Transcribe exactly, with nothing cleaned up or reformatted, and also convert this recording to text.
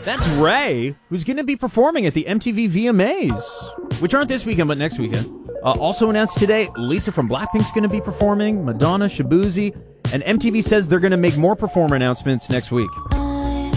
That's Ray, who's going to be performing at the M T V V M As, which aren't this weekend, but next weekend. Uh, also announced today, Lisa from Blackpink's going to be performing, Madonna, Shabuzi, and M T V says they're going to make more performer announcements next week.